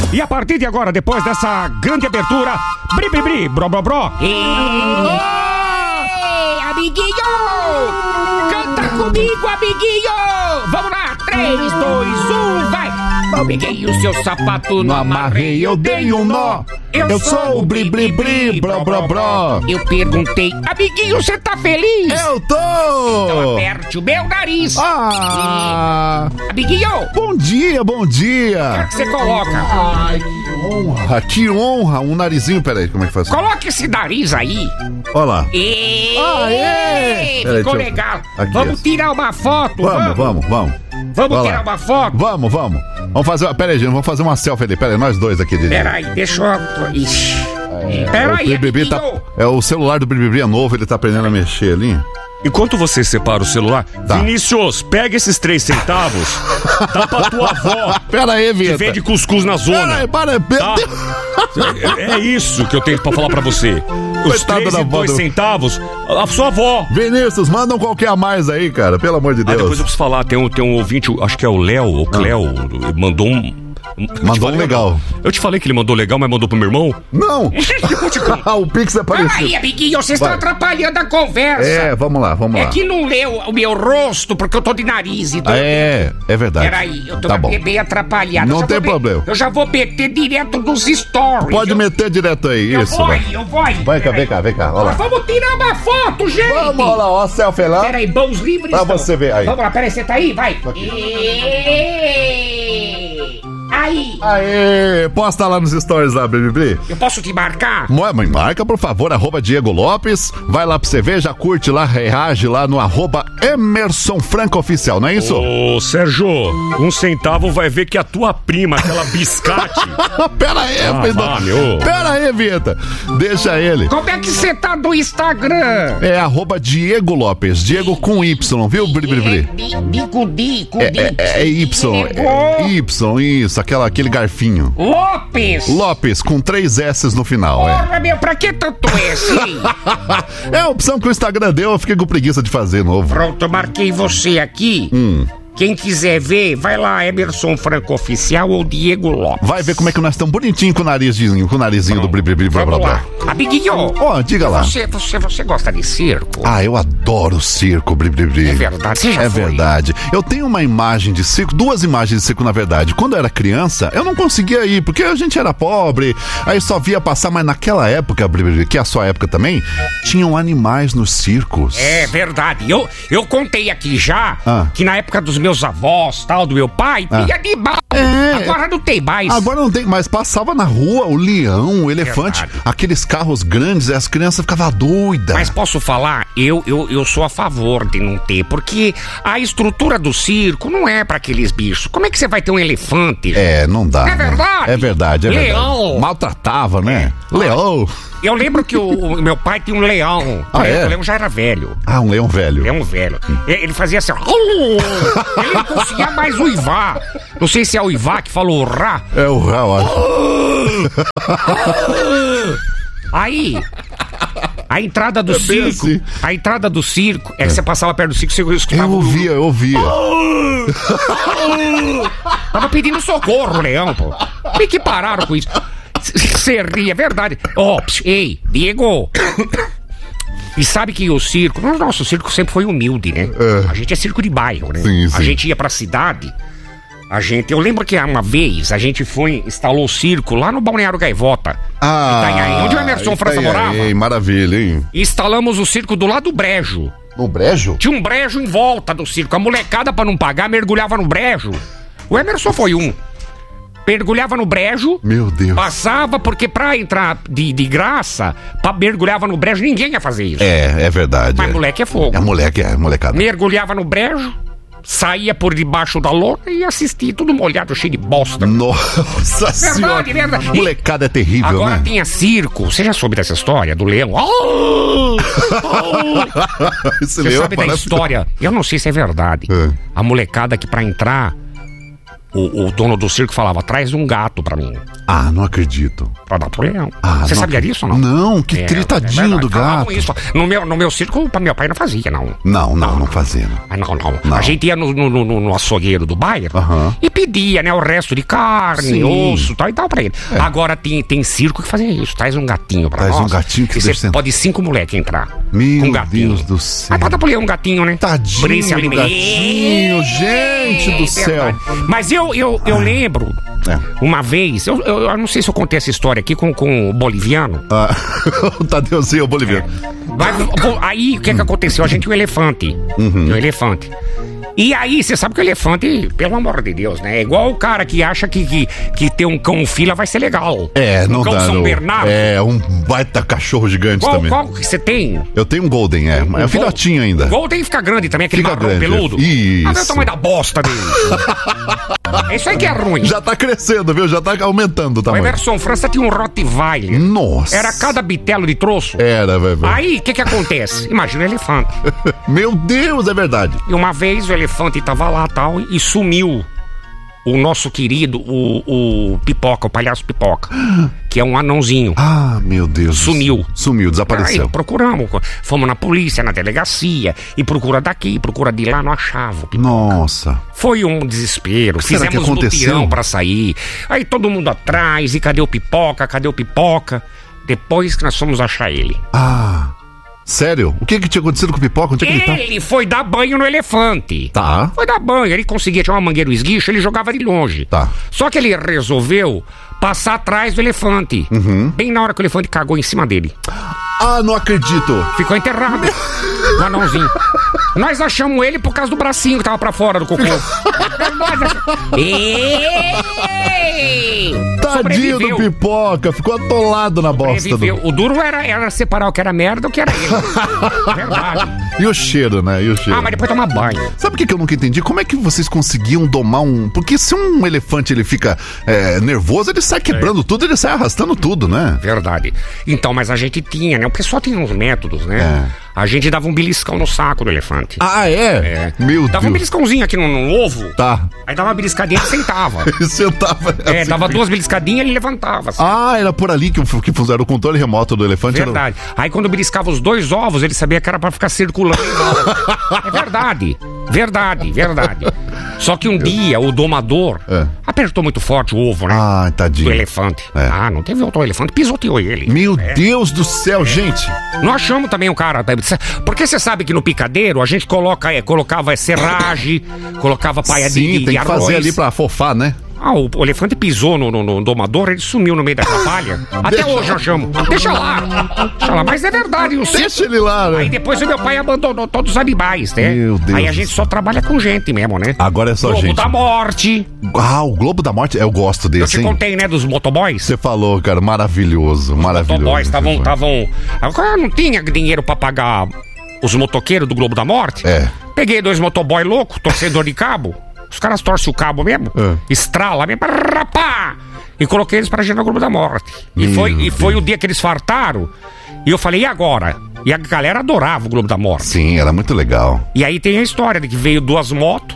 E a partir de agora, depois dessa grande abertura, bri, bri, bri, bro, bro, bro. Amiguinho! Canta comigo, amiguinho! Vamos lá, 3, 2, 1, vai! Amiguinho, seu sapato não amarrei, eu dei um nó. Eu sou o bri, bri, bri, bro, bro, bro. Eu perguntei, amiguinho, você tá feliz? Eu tô! Então aperte o meu nariz. Amiguinho! Bom dia, bom dia! O que você coloca? Ai, que honra! Um narizinho, peraí, como é que faz? Coloca esse nariz aí. Olha lá. Aê! Ficou legal. Aqui, vamos tirar uma foto, Vamos. Vamos tirar uma foto? Vamos. Vamos fazer, peraí, gente, vamos fazer uma selfie ali. Peraí, nós dois aqui, Didi. Peraí, deixa eu... Ixi. Peraí, o celular do Bribibri é novo, ele tá aprendendo a mexer ali. Enquanto você separa o celular, Tá. Vinícius, pega esses 3 centavos, dá pra tua avó, Pera aí, que Vitor. vende cuscuz na zona. Para. Tá? É isso que eu tenho pra falar pra você. Os Coitada 3 da e avó 2 do- centavos, a sua avó. Vinícius, manda um qualquer a mais aí, cara, pelo amor de Deus. Depois eu preciso falar, tem um ouvinte, acho que é o Léo, ou Cléo, mandou um... Mandou um legal. Eu te falei que ele mandou legal, mas mandou pro meu irmão? Não! O Pix é parecido. Peraí, amiguinho, vocês estão Vai. atrapalhando a conversa. É, vamos lá. É que não leu o meu rosto, porque eu tô de nariz e tudo. É verdade. Peraí, eu tô Tá bom. bem atrapalhado. Não tem problema. Eu já vou meter direto nos stories. Pode meter direto aí, Eu isso. vou, vai. eu vou. Vem cá, vem cá, olha lá. Vamos tirar uma foto, gente. Vamos, olha lá, ó, a selfie lá. Peraí, mãos livres. Pra não. você ver aí. Vamos lá, peraí, você tá aí? Vai. Aí. Aê, posta lá nos stories lá, Bribibri. Eu posso te marcar? Marca, por favor, @Diego Lopes. Vai lá pra você ver, já curte lá, reage lá no @Emerson Franco Oficial, não é isso? Ô, Sérgio, 1 centavo vai ver que a tua prima, aquela biscate... Pera aí, meu. Pera aí, Vieta. Deixa ele. Como é que você tá do Instagram? É @Diego Lopes. Diego com Y, viu, Bribibri? É Y. Isso, aquele garfinho. Lopes, com 3 S's no final, Porra, meu, pra que tanto S, hein? É a opção que o Instagram deu, eu fiquei com preguiça de fazer novo. Pronto, eu marquei você aqui. Quem quiser ver, vai lá, Emerson Franco Oficial ou Diego Lopes. Vai ver como é que nós estamos bonitinho com o narizinho do Bribibri. Vamos lá. Amiguinho, diga lá. você gosta de circo? Eu adoro circo, Bribibri. É verdade, você já É foi? verdade. Eu tenho uma imagem de circo, 2 imagens de circo, na verdade. Quando eu era criança, eu não conseguia ir, porque a gente era pobre, aí só via passar, mas naquela época, Bribibri, que é a sua época também, tinham animais nos circos. É verdade. Eu contei aqui já que na época dos meus avós, tal, do meu pai, tinha animal. Agora não tem mais. Agora não tem, mas passava na rua o leão, o elefante, Verdade. aqueles carros grandes, as crianças ficavam doidas. Mas posso falar, eu sou a favor de não ter, porque a estrutura do circo não é pra aqueles bichos. Como é que você vai ter um elefante? Não dá. É verdade. É verdade. Leão. Maltratava, né? Leão. Eu lembro que o meu pai tinha um leão. O leão já era velho. Um leão velho. Leão velho. Ele fazia assim, ó. Ele não conseguia mais uivar. Não sei se é o uivar que falou rá. É o rá, eu acho. Aí, a entrada do circo, assim. a entrada do circo, que você passava perto do circo, você escutava Eu ouvia. Tava pedindo socorro, leão, pô. Por que pararam com isso? Você ri, é verdade. Ei, Diego. E sabe que o circo, nosso circo sempre foi humilde, né? A gente é circo de bairro, né? Sim. A gente ia pra cidade, eu lembro que uma vez a gente instalou o circo lá no Balneário Gaivota, Itanhaém, onde o Emerson França morava. Maravilha, hein? Instalamos o circo do lado do brejo. No brejo? Tinha um brejo em volta do circo. A molecada, pra não pagar, mergulhava no brejo. O Emerson foi um. Mergulhava no brejo. Meu Deus. Passava, porque pra entrar de graça, mergulhava no brejo, ninguém ia fazer isso. É verdade. Mas moleque é fogo. Molecada. Mergulhava no brejo, saía por debaixo da lona e assistia tudo molhado, cheio de bosta. Nossa senhora. Verdade. Molecada é terrível, Agora né? tinha circo. Você já soube dessa história do leão? Esse Você leão sabe da parece- história? Eu não sei se é verdade. A molecada que pra entrar o dono do circo falava, traz um gato pra mim. Ah, não acredito. Pra dar pro leão. Ah, Você não sabia disso ou não? Não, que tritadinho do gato. Isso. No meu circo, meu pai não fazia, não. Não fazia. Não. A gente ia no açougueiro do bairro e pedia, né, o resto de carne, osso e tal pra ele. Agora tem circo que fazia isso. Traz um gatinho pra nós. Traz um gatinho que você pode 5 moleques entrar. Meu com um gatinho. Deus do céu. Aí pra dar pro leão um gatinho, né? Tadinho do gatinho, gente do céu. Mas eu lembro, uma vez, eu não sei se eu contei essa história aqui com o boliviano. O Tadeuzinho, o boliviano. Aí, o que aconteceu? A gente tinha um elefante. Um elefante. E aí, você sabe que o elefante, pelo amor de Deus, né? É igual o cara que acha que ter um cão fila vai ser legal. Não cão dá. São Bernardo. Um baita cachorro gigante também. Qual que você tem? Eu tenho um Golden, é filhotinho ainda. O Golden fica grande também, aquele marrom peludo. Isso. Olha o tamanho da bosta dele. É isso aí que é ruim. Já tá crescendo, viu? Já tá aumentando o O tamanho. Emerson França tinha um Rottweiler. Nossa. Era cada bitelo de troço. Era, velho. Aí, o que acontece? Imagina o elefante. Meu Deus, é verdade. E uma vez o elefante tava lá tal e sumiu o nosso querido, o Pipoca, o palhaço Pipoca, que é um anãozinho. Ah, meu Deus. Sumiu, desapareceu. Aí procuramos, fomos na polícia, na delegacia, e procura daqui, procura de lá, não achava o Pipoca. Nossa. Foi um desespero, Será fizemos mutirão pra sair. Aí todo mundo atrás, e cadê o Pipoca, cadê o Pipoca? Depois que nós fomos achar ele. Ah, sério? O que tinha acontecido com o Pipoca? Onde é que ele tá? Ele foi dar banho no elefante. Tá. Foi dar banho, ele conseguia tirar uma mangueira, o esguicho, ele jogava de longe. Tá. Só que ele resolveu passar atrás do elefante. Bem na hora que o elefante cagou em cima dele. Ah, não acredito. Ficou enterrado. O anãozinho. Nós achamos ele por causa do bracinho que tava pra fora do cocô. Tadinho do Pipoca, ficou atolado na bosta. O duro era separar o que era merda e o que era ele. Verdade. E o cheiro, né? Mas depois tomar banho. Sabe o que eu nunca entendi? Como é que vocês conseguiam domar um... Porque se um elefante ele fica nervoso, ele sai quebrando tudo, ele sai arrastando tudo, né? Verdade. Então, mas a gente tinha, né? O pessoal tem uns métodos, né? A gente dava um beliscão no saco do elefante. Ah, é? Meu Deus. Dava um beliscãozinho aqui no ovo. Tá. Aí dava uma beliscadinha e sentava. Sentava. Assim, dava 2 beliscadinhas e ele levantava. Assim. Ah, era por ali que fizeram o controle remoto do elefante. Verdade. Aí quando beliscava os 2 ovos, ele sabia que era pra ficar circulando. É verdade. Verdade. Só que um dia o domador apertou muito forte o ovo, né? Ah, tadinho. Do elefante. Não teve outro elefante, pisoteou ele. Meu Deus do céu, gente. Nós achamos também um cara. Porque você sabe que no picadeiro a gente colocava serragem, colocava paia de arroz. Sim, tem que fazer ali pra afofar, né? O elefante pisou no domador, ele sumiu no meio daquela palha. Até hoje nós chamamos. Deixa lá, mas é verdade. Deixa ele lá, né? Aí depois o meu pai abandonou todos os animais, né? Meu Deus. Aí a gente só trabalha com gente mesmo, né? Agora é só gente. Globo da Morte. O Globo da Morte, eu gosto desse, Eu te contei, né, dos motoboys? Você falou, cara, maravilhoso. Os motoboys estavam... Agora não tinha dinheiro pra pagar os motoqueiros do Globo da Morte. Peguei 2 motoboy loucos, torcedor de cabo. Os caras torcem o cabo mesmo, estrala mesmo, rapá, e coloquei eles pra gente no Globo da Morte. E foi o dia que eles fartaram. E eu falei, e agora? E a galera adorava o Globo da Morte. Sim, era muito legal. E aí tem a história de que veio 2 motos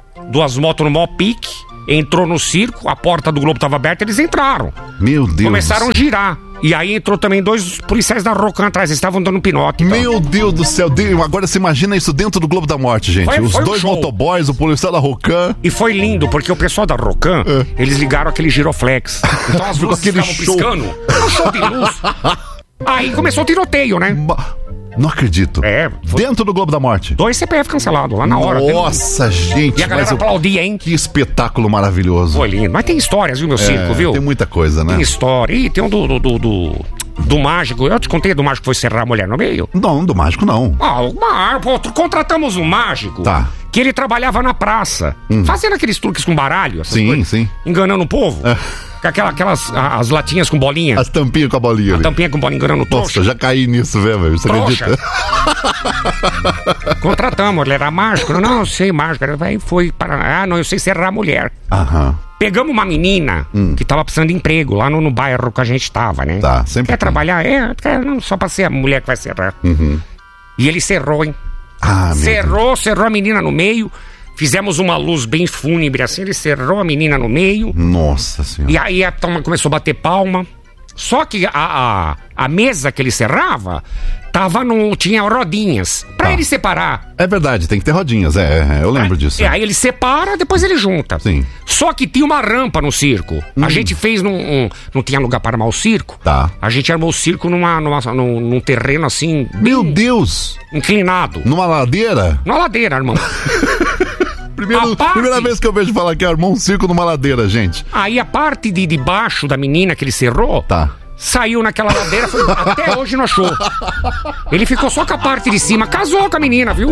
no maior pique, entrou no circo, a porta do Globo tava aberta, eles entraram. Meu Deus. Começaram a girar. E aí entrou também 2 policiais da Rocan atrás, eles estavam dando pinote. Então. Meu Deus do céu, agora você imagina isso dentro do Globo da Morte, gente. Os 2 motoboys, o policial da Rocan. E foi lindo, porque o pessoal da Rocan, eles ligaram aquele giroflex. Então as luzes estavam piscando. Um show de luz. Aí começou o tiroteio, né? Não acredito. Dentro do Globo da Morte. 2 CPF cancelados lá na hora. Nossa, gente. E a galera aplaudia, hein? Que espetáculo maravilhoso. Foi lindo. Mas tem histórias, viu, meu circo, viu? Tem muita coisa, né? Tem história. E tem um do mágico. Eu te contei do mágico que foi serrar a mulher no meio? Não, do mágico não. Contratamos um mágico. Tá. Que ele trabalhava na praça. Fazendo aqueles truques com baralho. Sim. Enganando o povo. Com aquelas as latinhas com bolinha. As tampinhas com a bolinha. A tampinha com bolinha enganando o trouxa. Nossa, já caí nisso, velho. Você acredita? Contratamos, ele era mágico. Não, eu sei mágico. Ele foi para... eu sei serrar a mulher. Pegamos uma menina que tava precisando de emprego lá no bairro que a gente tava, né? Tá, sempre. Quer trabalhar? Não, só pra ser a mulher que vai serrar. E ele serrou, hein? Serrou a menina no meio. Fizemos uma luz bem fúnebre assim, ele cerrou a menina no meio. Nossa senhora. E aí a turma começou a bater palma. Só que a mesa que ele cerrava tinha rodinhas pra ele separar. É verdade, tem que ter rodinhas, eu lembro disso. Aí ele separa, depois ele junta. Sim. Só que tinha uma rampa no circo. A gente fez não tinha lugar para armar o circo. Tá. A gente armou o circo num terreno assim. Meu Deus! Inclinado. Numa ladeira? Numa ladeira, irmão. Primeira vez que eu vejo falar que armou um circo numa ladeira, gente. Aí a parte de baixo da menina que ele cerrou. Tá. Saiu naquela ladeira, até hoje não achou. Ele ficou só com a parte de cima. Casou com a menina, viu?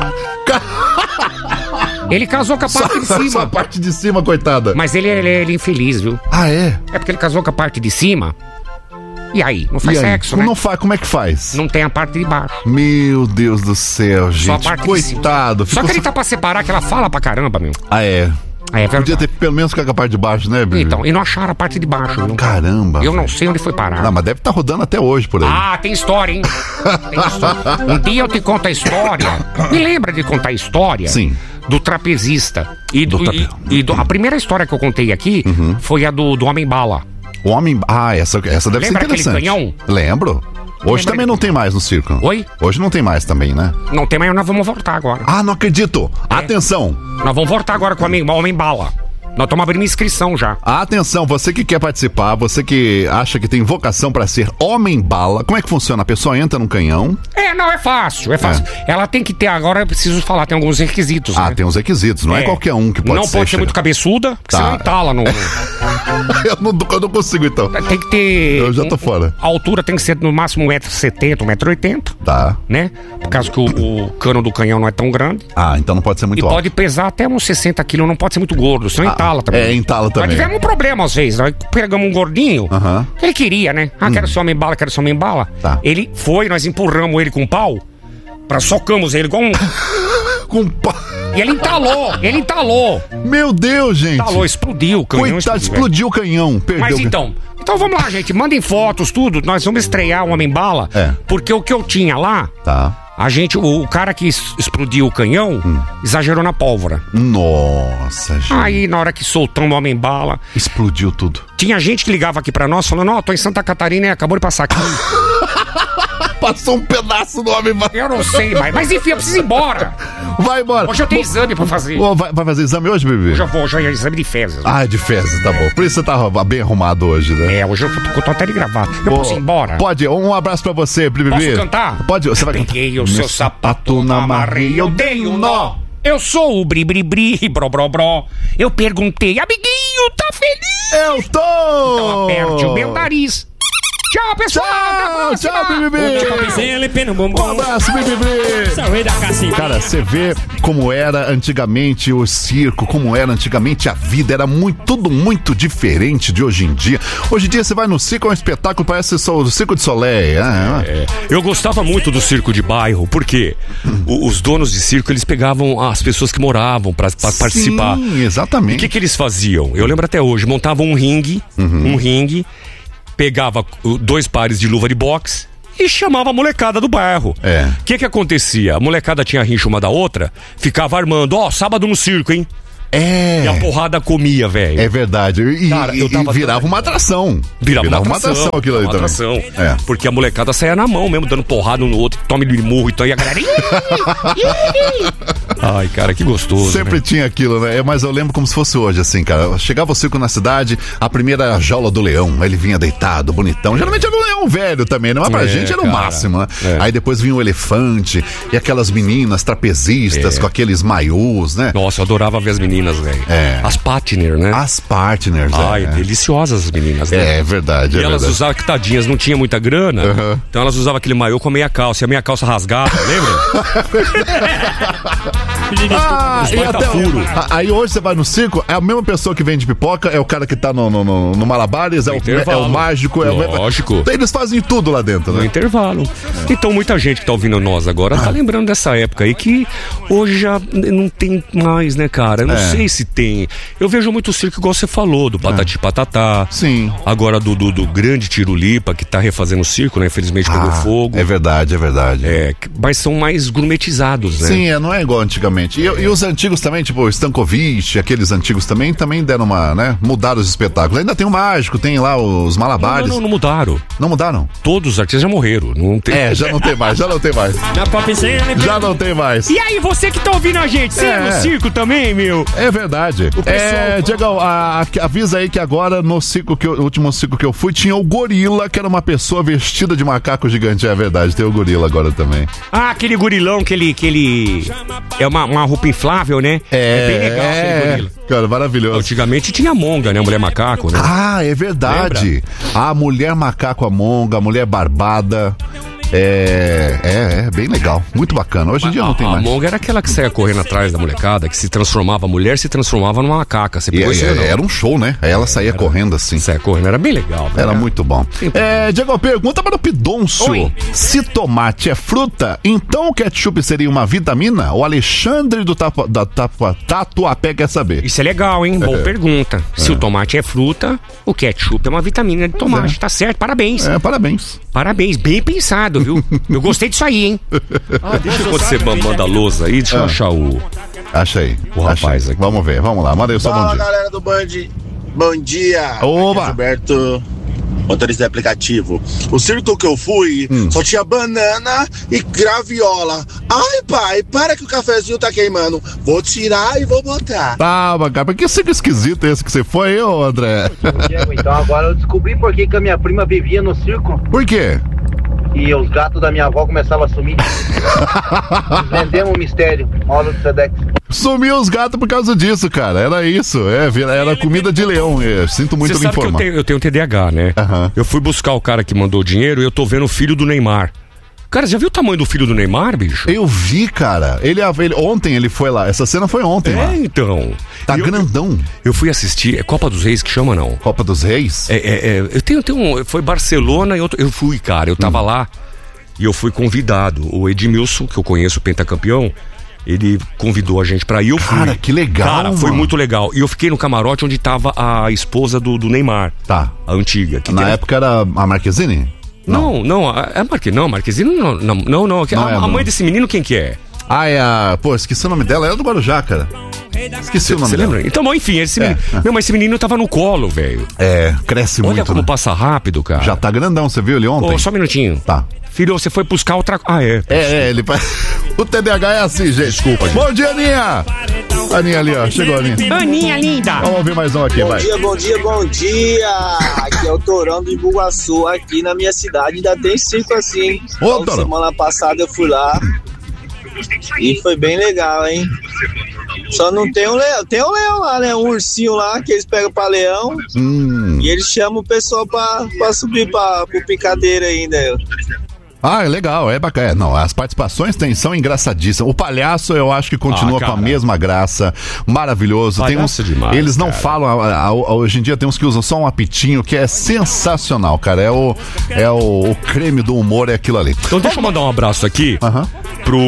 Ele casou com a parte de cima. Só a parte de cima, coitada. Mas ele é infeliz, viu? Ah, é? É porque ele casou com a parte de cima. E aí? Não faz sexo, né? Não faz, como é que faz? Não tem a parte de baixo. Meu Deus do céu, gente. Só a parte coitado. De cima. Só que ele tá pra separar, que ela fala pra caramba, meu. Ah, é? É verdade. Podia ter pelo menos ficado com a parte de baixo, né, Bibi? Então, e não acharam a parte de baixo, viu? Caramba. Eu não sei onde foi parar. Não, mas deve estar rodando até hoje por aí. Ah, tem história, hein? Tem história. Um dia eu te conto a história. Me lembra de contar a história? Sim. Do trapezista. A primeira história que eu contei aqui foi a do Homem-Bala. O Homem... Ah, essa deve ser Lembra interessante. aquele canhão? Lembro. Hoje também não tem mais no circo. Oi? Hoje não tem mais também, né? Não tem mais, nós vamos voltar agora. Ah, não acredito. Atenção. Nós vamos voltar agora com o Homem-Bala. Nós estamos abrindo inscrição já. Atenção, você que quer participar, você que acha que tem vocação pra ser Homem-Bala, como é que funciona? A pessoa entra no canhão? Não, é fácil. Ela tem que ter, agora eu preciso falar, tem alguns requisitos, né? Tem uns requisitos, não é qualquer um que pode ser. Não pode ser muito cabeçuda, porque você não entala no... eu não consigo, então. Tem que ter... Eu já tô fora. A altura tem que ser no máximo 1,70m, 1,80m. Tá. Né? Por causa que o cano do canhão não é tão grande. Ah, então não pode ser muito alto. E pode pesar até uns 60 quilos, não pode ser muito gordo, senão entala também. Entala também. Nós tivemos um problema às vezes, nós pegamos um gordinho, ele queria, né? Quero ser Homem-Bala, quero ser Homem-Bala. Tá. Ele foi, nós empurramos ele com um pau, socamos ele igual um... com pau. E ele entalou. Meu Deus, gente. Explodiu o canhão. Coitado, explodiu o canhão. Perdeu. Mas então vamos lá, gente, mandem fotos, tudo. Nós vamos estrear o Homem-Bala. Porque o que eu tinha lá, o cara que explodiu o canhão, exagerou na pólvora. Nossa, gente. Aí, na hora que soltamos o Homem-Bala, explodiu tudo. Tinha gente que ligava aqui pra nós, falando, tô em Santa Catarina e acabou de passar aqui. Passou um pedaço do Homem-Bala. Eu não sei, mas enfim, eu preciso ir embora. Vai embora. Hoje eu tenho exame pra fazer. Vai fazer exame hoje, bebê? Hoje é exame de fezes. De fezes, tá bom. Por isso você tá bem arrumado hoje, né? Hoje eu tô até de gravata. Eu posso ir embora? Pode, um abraço pra você, bebê. Posso cantar? Pode, você vai cantar. Peguei o seu sapato na amarrei, eu dei um nó. Eu sou o bri-bri-bri, bro-bro-bro. Eu perguntei, amiguinho, tá feliz? Eu tô! Então aperte o meu nariz. Tchau, pessoal! Tchau, Bibi! Um abraço, Bibi! Cara, você vê como era antigamente o circo, como era antigamente a vida, era tudo muito diferente de hoje em dia. Hoje em dia você vai no circo, é um espetáculo, parece só o Circo de Soleil. Eu gostava muito do circo de bairro, porque os donos de circo, eles pegavam as pessoas que moravam pra participar. Sim, exatamente. E o que eles faziam? Eu lembro até hoje, montavam um ringue, pegava 2 pares de luva de boxe e chamava a molecada do bairro. O que acontecia? A molecada tinha rincha uma da outra, ficava armando, sábado no circo, hein? E a porrada comia, velho. É verdade. E virava uma atração. Virava uma atração aquilo ali também. Atração. Porque a molecada saía na mão mesmo, dando porrada um no outro, tome de murro, então, e a galera... Ai, cara, que gostoso. Sempre tinha aquilo, né? Mas eu lembro como se fosse hoje, assim, cara. Chegava o circo na cidade, a primeira era a jaula do leão. Ele vinha deitado, bonitão. Geralmente era um leão velho também, né? Mas pra gente era o máximo, né? Aí depois vinha o elefante e aquelas meninas trapezistas com aqueles maiôs, né? Nossa, eu adorava ver as meninas, velho. As partner, né? As partners, deliciosas as meninas, né? É verdade, E elas usavam, que tadinhas, não tinha muita grana, então elas usavam aquele maiô com a meia calça, e a meia calça rasgada, lembra? Aí hoje você vai no circo, é a mesma pessoa que vende pipoca, é o cara que tá no Malabares, é o mágico, lógico. Eles fazem tudo lá dentro, né? No intervalo. Então muita gente que tá ouvindo nós agora tá lembrando dessa época aí que hoje já não tem mais, né, cara? Eu não sei se tem. Eu vejo muito circo igual você falou, do Patati Patatá. Sim. Agora do grande Tirulipa, que tá refazendo o circo, né? Infelizmente pegou fogo. É verdade. Mas são mais gourmetizados, né? Sim, não é igual antigamente. Exatamente. E os antigos também, tipo o Stankovic, aqueles antigos também deram uma, né? Mudaram os espetáculos. Ainda tem o mágico, tem lá os malabares. Não mudaram. Não mudaram? Todos os artistas já morreram. Não tem... já não tem mais. Já não tem mais. E aí, você que tá ouvindo a gente, você é no circo também, meu? É verdade. Diegão, avisa aí que agora no último circo que eu fui, tinha o gorila, que era uma pessoa vestida de macaco gigante. É verdade, tem o gorila agora também. Ah, aquele gorilão que ele é uma roupa inflável, né? É bem legal aquele gorila. Cara, maravilhoso. Antigamente tinha a Monga, né? A mulher macaco, né? Ah, é verdade. Lembra? A mulher macaco, a Monga, a mulher barbada. É bem legal, muito bacana. Hoje em dia não tem mais. A Monga era aquela que saía correndo atrás da molecada, que se transformava, a mulher se transformava numa macaca. Você pegou isso, não? Era um show, né? Aí ela saía correndo assim. Saía correndo, era bem legal. Era muito bom. Diego, pergunta para o Pidoncio. Oi. Se tomate é fruta, então o ketchup seria uma vitamina? O Alexandre da Tatuapé quer saber. Isso é legal, hein? Boa pergunta. Se o tomate é fruta, o ketchup é uma vitamina de tomate. Tá certo, parabéns. Parabéns. Parabéns, bem pensado, viu? Eu gostei disso aí, hein? Deixa você manda a lousa aí, deixa eu achar o... Acha aí. O rapaz aqui. Vamos ver, vamos lá. Manda aí o seu bom dia. Fala, galera do Band. Bom dia. Oba. Aqui é Gilberto, motorista de aplicativo. O circo que eu fui só tinha banana e graviola. Ai, pai, para que o cafezinho tá queimando. Vou tirar e vou botar. Calma, cara, que circo esquisito esse que você foi, ô André? Diego, então agora eu descobri por que a minha prima vivia no circo. Por quê? E os gatos da minha avó começavam a sumir. Vendemos um mistério. Mauro do Sedex. Sumiu os gatos por causa disso, cara. Era isso. Era comida de leão. Sinto muito me informar. Eu tenho TDAH, né? Eu fui buscar o cara que mandou o dinheiro e eu tô vendo o filho do Neymar. Cara, já viu o tamanho do filho do Neymar, bicho? Eu vi, cara. Ontem ele foi lá. Essa cena foi ontem, lá. Então. Tá grandão. Eu fui assistir. É Copa dos Reis que chama, não? Copa dos Reis? Eu tenho foi Barcelona e eu fui, cara. Eu tava lá e eu fui convidado. O Edmilson, que eu conheço, o pentacampeão, ele convidou a gente pra ir. Eu fui. Cara, que legal. Cara, foi muito legal. E eu fiquei no camarote onde tava a esposa do Neymar. Tá. A antiga. Na época era a Marquezine? Não, a Marquezine não. A mãe desse menino, quem que é? Esqueci o nome dela, era do Guarujá, cara. Esqueci o nome dela. Lembra? Então, bom, enfim, esse menino. Mas esse menino tava no colo, velho. Cresce muito. Olha como passa rápido, cara. Já tá grandão, você viu ele ontem? Só um minutinho. Tá. Filho, você foi buscar outra... ele... O TDAH é assim, gente. Desculpa. Bom dia, Aninha! Aninha ali, ó. Chegou a Aninha. Aninha, linda! Vamos ouvir mais um aqui, vai. Bom dia! Aqui é o Torão do Ibuguaçu. Aqui na minha cidade ainda tem circo assim. Semana passada eu fui lá e foi bem legal, hein? Só não tem um leão. Tem um leão lá, né? Um ursinho lá que eles pegam pra leão e eles chamam o pessoal pra subir pro picadeiro ainda. É legal, é bacana. Não, as participações são engraçadíssimas. O palhaço eu acho que continua com a mesma graça. Maravilhoso. Demais, eles não falam. Hoje em dia tem uns que usam só um apitinho, que é sensacional, cara. É o creme do humor, é aquilo ali. Então deixa eu mandar um abraço aqui pro...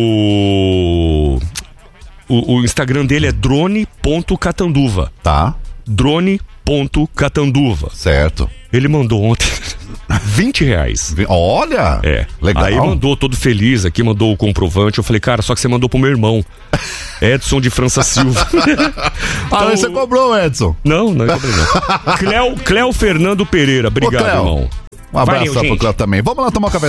O Instagram dele é drone.catanduva. Tá. Drone.catanduva. Certo. Ele mandou ontem R$20. Olha! Legal. Aí mandou todo feliz aqui, mandou o comprovante. Eu falei, cara, só que você mandou pro meu irmão, Edson de França Silva. Então você cobrou, Edson? Não cobrei não. Cléo Fernando Pereira. Obrigado, irmão. Um abraço pro Cléo também. Vamos lá tomar um café.